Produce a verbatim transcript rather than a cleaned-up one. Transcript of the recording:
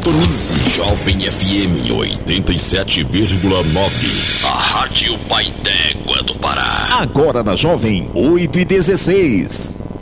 Sintonize Jovem F M oitenta e sete vírgula nove, a Rádio Pai d'Égua do Pará. Agora na Jovem, oito e dezesseis.